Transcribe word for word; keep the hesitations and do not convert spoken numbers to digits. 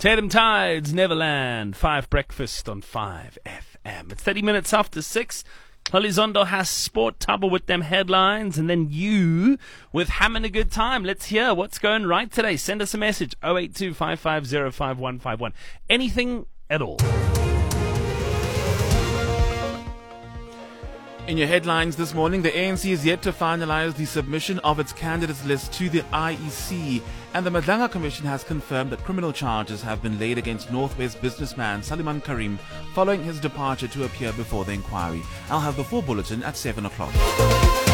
Tatum Tides, Neverland, five Breakfast on five F M. It's thirty minutes after six. Holizondo has Sport Tabo with them headlines, and then you with having a good time. Let's hear what's going right today. Send us a message, oh eight two, five five zero, five one five one. Anything at all. In your headlines this morning, the A N C is yet to finalize the submission of its candidates list to the I E C, and the Madlanga Commission has confirmed that criminal charges have been laid against Northwest businessman Saliman Karim following his departure to appear before the inquiry. I'll have the full bulletin at seven o'clock.